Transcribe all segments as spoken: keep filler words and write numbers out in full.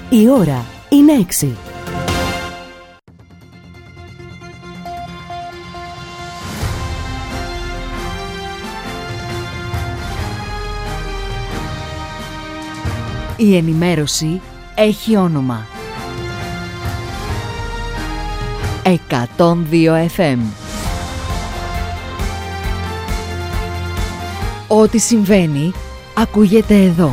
Η ώρα είναι έξι. Η ενημέρωση έχει όνομα. εκατόν δύο εφ εμ. Ό,τι συμβαίνει, ακούγεται εδώ.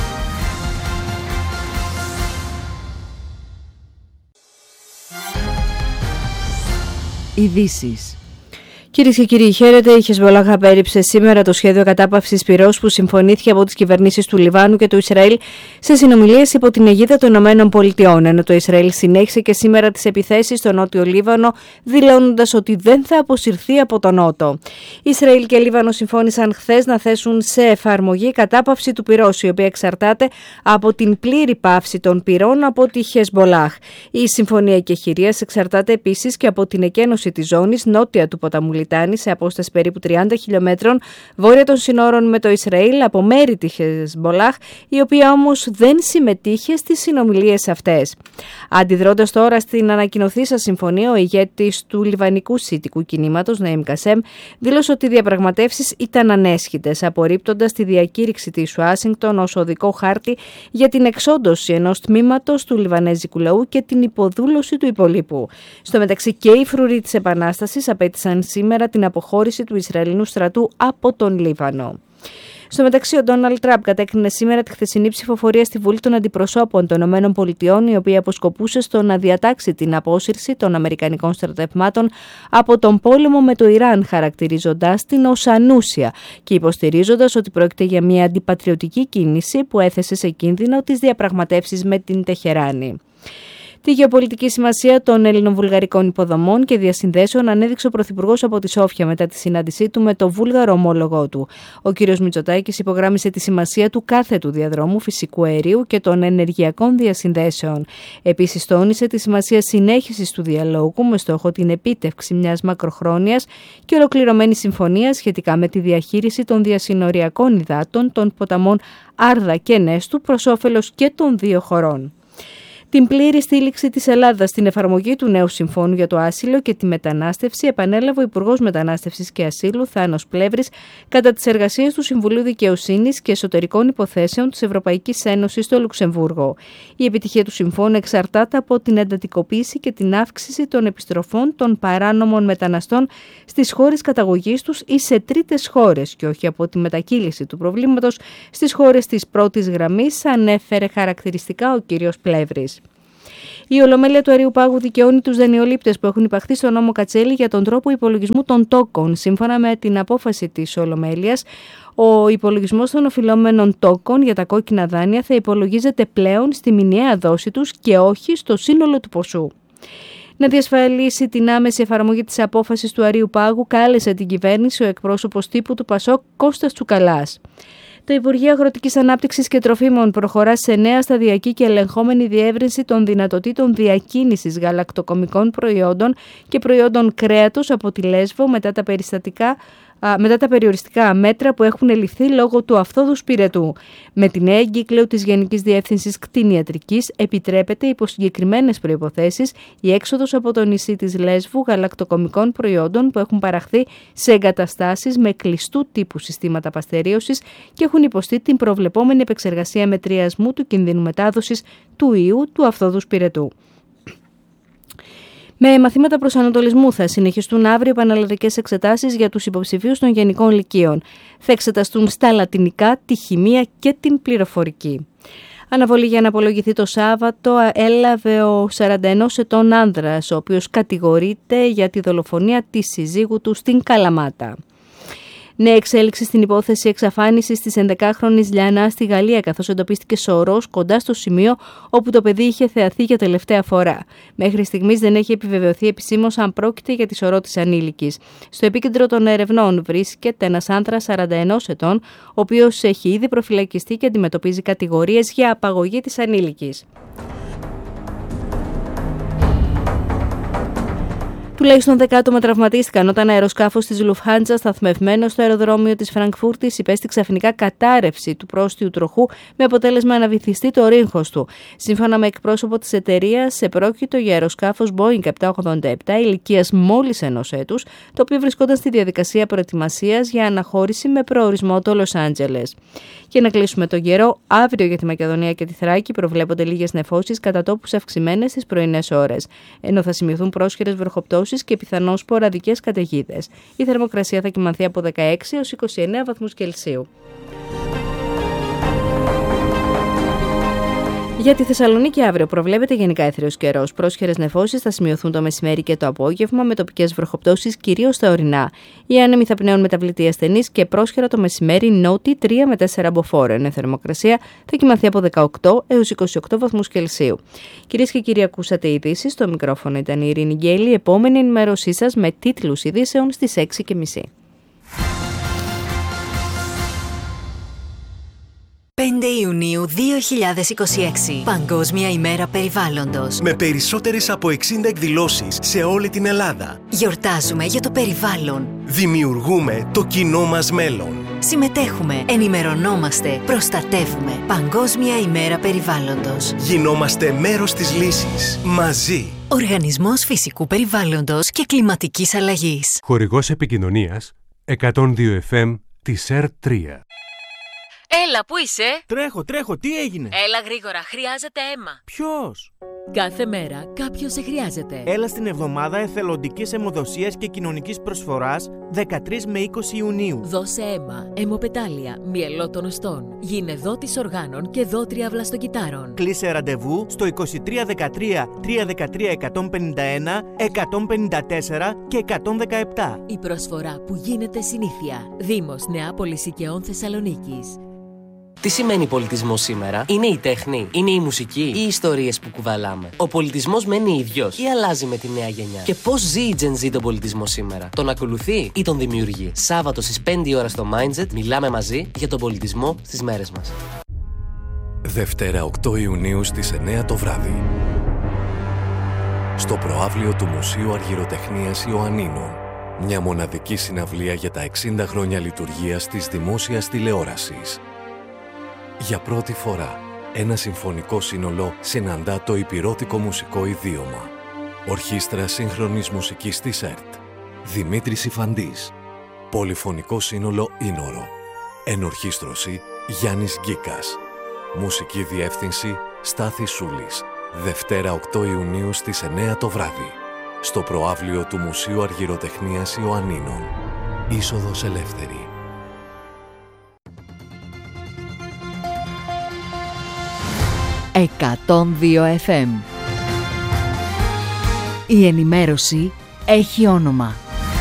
Ειδήσεις. Κυρίες και κύριοι, χαίρετε. Η Χεσμπολάχ απέρριψε σήμερα το σχέδιο κατάπαυσης πυρός που συμφωνήθηκε από τις κυβερνήσεις του Λιβάνου και του Ισραήλ σε συνομιλίες υπό την αιγίδα των Ηνωμένων Πολιτειών, ενώ το Ισραήλ συνέχισε και σήμερα τις επιθέσεις στο νότιο Λίβανο, δηλώνοντας ότι δεν θα αποσυρθεί από τον Νότο. Ισραήλ και Λίβανο συμφώνησαν χθες να θέσουν σε εφαρμογή κατάπαυση του πυρός, η οποία εξαρτάται από την πλήρη πάυση των πυρών από τη Χεσμπολάχ. Η συμφωνία εκεχηρίας εξαρτάται επίσης και από την εκένωση της ζώνης νότια του ποταμού σε απόσταση περίπου τριάντα χιλιόμετρων βόρεια των συνόρων με το Ισραήλ από μέρη της Χεσμπολάχ, η οποία όμως δεν συμμετείχε στις συνομιλίες αυτές. Αντιδρώντας τώρα στην ανακοινωθήσα συμφωνία, ο ηγέτης του Λιβανικού Σιητικού Κινήματος, Ναΐμ Κασέμ, δήλωσε ότι οι διαπραγματεύσεις ήταν ανέσχυτες, απορρίπτοντας τη διακήρυξη της Ουάσιγκτον ως οδικό χάρτη για την εξόντωση ενός τμήματος του λιβανέζικου λαού και την υποδούλωση του υπολείπου. Στο μεταξύ, και οι φρουροί της Επανάστασης απέτησαν σήμερα την αποχώρηση του Ισραηλινού στρατού από τον Λίβανο. Στο μεταξύ, ο Ντόναλντ Τραμπ κατέκρινε σήμερα τη χθεσινή ψηφοφορία στη Βουλή των Αντιπροσώπων των ΗΠΑ, η οποία αποσκοπούσε στο να διατάξει την απόσυρση των Αμερικανικών στρατευμάτων από τον πόλεμο με το Ιράν, χαρακτηρίζοντας την ως ανούσια και υποστηρίζοντας ότι πρόκειται για μια αντιπατριωτική κίνηση που έθεσε σε κίνδυνο τις διαπραγματεύσεις με την Τεχεράνη. Τη γεωπολιτική σημασία των ελληνοβουλγαρικών υποδομών και διασυνδέσεων ανέδειξε ο Πρωθυπουργός από τη Σόφια μετά τη συνάντησή του με το βούλγαρο ομόλογό του. Ο κ. Μητσοτάκης υπογράμμισε τη σημασία του κάθετου διαδρόμου φυσικού αερίου και των ενεργειακών διασυνδέσεων. Επίσης, τόνισε τη σημασία συνέχισης του διαλόγου με στόχο την επίτευξη μιας μακροχρόνιας και ολοκληρωμένης συμφωνίας σχετικά με τη διαχείριση των διασυνοριακών υδάτων των ποταμών Άρδα και Νέστου προς όφελος και των δύο χωρών. Την πλήρη στήριξη της Ελλάδας στην εφαρμογή του νέου συμφώνου για το άσυλο και τη μετανάστευση επανέλαβε ο Υπουργός Μετανάστευσης και Ασύλου Θάνος Πλεύρης κατά τις εργασίες του Συμβουλίου Δικαιοσύνης και Εσωτερικών Υποθέσεων της Ευρωπαϊκής Ένωσης στο Λουξεμβούργο. Η επιτυχία του συμφώνου εξαρτάται από την εντατικοποίηση και την αύξηση των επιστροφών των παράνομων μεταναστών στις χώρες καταγωγής τους ή σε τρίτες χώρες και όχι από τη μετακύληση του προβλήματος στις χώρες της πρώτης γραμμής, ανέφερε χαρακτηριστικά ο κ. Πλεύρης. Η Ολομέλεια του Αριού Πάγου δικαιώνει τους δανειολήπτες που έχουν υπαχθεί στον νόμο Κατσέλη για τον τρόπο υπολογισμού των τόκων. Σύμφωνα με την απόφαση της Ολομέλειας, ο υπολογισμός των οφειλόμενων τόκων για τα κόκκινα δάνεια θα υπολογίζεται πλέον στη μηνιαία δόση τους και όχι στο σύνολο του ποσού. Να διασφαλίσει την άμεση εφαρμογή της απόφασης του Αρείου Πάγου, κάλεσε την κυβέρνηση ο εκπρόσωπος τύπου του Πασόκ Κώστας Τσουκαλάς. Το Υπουργείο Αγροτικής Ανάπτυξης και Τροφίμων προχωρά σε νέα σταδιακή και ελεγχόμενη διεύρυνση των δυνατοτήτων διακίνησης γαλακτοκομικών προϊόντων και προϊόντων κρέατος από τη Λέσβο μετά τα περιστατικά μετά τα περιοριστικά μέτρα που έχουν ληφθεί λόγω του αυθόδους πυρετού. Με την νέα εγκύκλιο της Γενικής Διεύθυνσης Κτηνιατρικής επιτρέπεται υπό συγκεκριμένες προϋποθέσεις η έξοδος από το νησί της Λέσβου γαλακτοκομικών προϊόντων που έχουν παραχθεί σε εγκαταστάσεις με κλειστού τύπου συστήματα παστερίωσης και έχουν υποστεί την προβλεπόμενη επεξεργασία μετριασμού του κινδύνου μετάδοσης του ιού του αυθόδους πυρετού. Με μαθήματα προσανατολισμού θα συνεχιστούν αύριο επαναλλαδικές εξετάσεις για τους υποψηφίους των γενικών λυκείων. Θα εξεταστούν στα λατινικά, τη χημεία και την πληροφορική. Αναβολή για να απολογηθεί το Σάββατο έλαβε ο σαράντα ενός ετών άνδρας, ο οποίος κατηγορείται για τη δολοφονία της συζύγου του στην Καλαμάτα. Νέα εξέλιξη στην υπόθεση εξαφάνισης της ενδεκάχρονης Λιανά στη Γαλλία, καθώς εντοπίστηκε σωρός κοντά στο σημείο όπου το παιδί είχε θεαθεί για τελευταία φορά. Μέχρι στιγμής δεν έχει επιβεβαιωθεί επισήμως αν πρόκειται για τη σωρό της ανήλικης. Στο επίκεντρο των ερευνών βρίσκεται ένας άνδρας σαράντα ενός ετών, ο οποίος έχει ήδη προφυλακιστεί και αντιμετωπίζει κατηγορίες για απαγωγή της ανήλικης. Τουλάχιστον δέκα άτομα τραυματίστηκαν όταν αεροσκάφος της Lufthansa σταθμευμένο στο αεροδρόμιο της Φραγκφούρτης υπέστη ξαφνικά κατάρρευση του πρόστιου τροχού με αποτέλεσμα να βυθιστεί το ρίγχος του. Σύμφωνα με εκπρόσωπο της εταιρείας, επρόκειτο για αεροσκάφος Boeing επτακόσια ογδόντα επτά ηλικίας μόλις ενός έτους, το οποίο βρισκόταν στη διαδικασία προετοιμασίας για αναχώρηση με προορισμό το Λος Άντζελες. Και να κλείσουμε τον καιρό, αύριο για τη Μακεδονία και τη Θράκη προβλέπονται λίγες νεφώσεις κατά τόπους αυξημένες στις πρωινές ώρες, ενώ θα σημειωθούν πρόσχερες βροχοπτώσεις και πιθανώς σποραδικές καταιγίδες. Η θερμοκρασία θα κυμανθεί από δεκαέξι έως είκοσι εννέα βαθμούς Κελσίου. Για τη Θεσσαλονίκη αύριο προβλέπεται γενικά έθριος καιρός. Πρόσχερες νεφώσεις θα σημειωθούν το μεσημέρι και το απόγευμα με τοπικές βροχοπτώσεις κυρίως στα ορεινά. Οι άνεμοι θα πνέουν μεταβλητή ασθενής και πρόσχερα το μεσημέρι νότι τρία με τέσσερα μποφόρ. Ενώ η θερμοκρασία θα κυμανθεί από δεκαοκτώ έως είκοσι οκτώ βαθμούς Κελσίου. Κυρίες και κύριοι, ακούσατε ειδήσεις. Στο μικρόφωνο ήταν η Ειρήνη Γκέλη. Η επόμενη ενημέρωσή σας με τίτλους ειδήσεων στις έξι και μισή. πέντε Ιουνίου δύο χιλιάδες είκοσι έξι. Παγκόσμια ημέρα περιβάλλοντος. Με περισσότερες από εξήντα εκδηλώσεις σε όλη την Ελλάδα. Γιορτάζουμε για το περιβάλλον. Δημιουργούμε το κοινό μας μέλλον. Συμμετέχουμε, ενημερωνόμαστε, προστατεύουμε. Παγκόσμια ημέρα περιβάλλοντος. Γινόμαστε μέρος της λύσης. Μαζί. Οργανισμός Φυσικού Περιβάλλοντος και Κλιματικής Αλλαγής. Χορηγός επικοινωνίας εκατόν δύο εφ εμ της ΕΡ τρία. Έλα, πού είσαι? Τρέχω, τρέχω, τι έγινε? Έλα γρήγορα, χρειάζεται αίμα. Ποιος? Κάθε μέρα κάποιος σε χρειάζεται. Έλα στην εβδομάδα εθελοντικής αιμοδοσίας και κοινωνικής προσφοράς δεκατρείς με είκοσι Ιουνίου. Δώσε αίμα, αιμοπετάλια, μυελό των οστών. Γίνε δότης οργάνων και δότρια βλαστοκυτάρων. Κλείσε ραντεβού στο είκοσι τρία δεκατρία τριακόσια δεκατρία εκατόν πενήντα ένα, εκατόν πενήντα τέσσερα και εκατόν δεκαεπτά. Η προσφορά που γίνεται συνήθεια. Δήμος Νεάπολης Οικαιών Θεσσαλονίκης. Τι σημαίνει πολιτισμός σήμερα? Είναι η τέχνη, είναι η μουσική ή οι ιστορίες που κουβαλάμε? Ο πολιτισμός μένει ίδιος ή αλλάζει με τη νέα γενιά? Και πώς ζει η Gen Z τον πολιτισμό σήμερα? Τον ακολουθεί ή τον δημιουργεί? Σάββατο στις πέντε η ώρα στο Mindset μιλάμε μαζί για τον πολιτισμό στις μέρες μας. Δευτέρα οκτώ Ιουνίου στις εννέα το βράδυ. Στο προαύλιο του Μουσείου Αργυροτεχνίας Ιωαννίνων. Μια μοναδική συναυλία για τα εξήντα χρόνια λειτουργίας της δημόσιας τηλεόρασης. Για πρώτη φορά, ένα συμφωνικό σύνολο συναντά το υπηρώτικο μουσικό ιδίωμα. Ορχήστρα σύγχρονης μουσικής της ΕΡΤ. Δημήτρης Ιφαντής. Πολυφωνικό σύνολο Ήνορο. Ενορχήστρωση Γιάννης Γκίκας. Μουσική διεύθυνση Στάθης Σούλης. Δευτέρα οκτώ Ιουνίου στις εννέα το βράδυ. Στο προαύλιο του Μουσείου Αργυροτεχνίας Ιωαννίνων. Είσοδος ελεύθερη. εκατόν δύο εφ εμ. Η ενημέρωση έχει όνομα.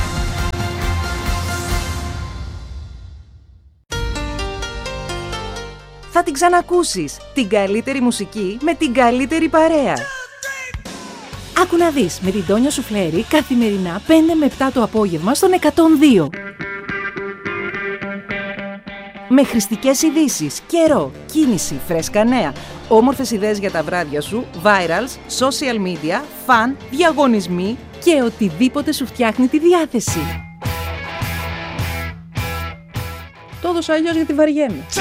Θα την ξανακούσεις. Την καλύτερη μουσική με την καλύτερη παρέα. Άκου να δεις με την Τόνια Σουφλέρη καθημερινά πέντε με επτά το απόγευμα στον εκατόν δύο. Με χρηστικές ειδήσεις, καιρό, κίνηση, φρέσκα νέα, όμορφες ιδέες για τα βράδια σου, virals, social media, φαν, διαγωνισμοί και οτιδήποτε σου φτιάχνει τη διάθεση. Το έδωσα αλλιώς γιατί βαριέμαι.